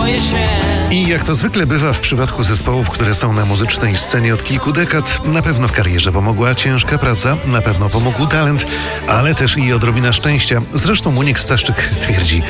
boję się. I jak to zwykle bywa w przypadku zespołów, które są na muzycznej scenie od kilku dekad, na pewno w karierze pomogła ciężka praca, na pewno pomógł talent, ale też i odrobina szczęścia. Zresztą Monik Staszczyk twierdzi: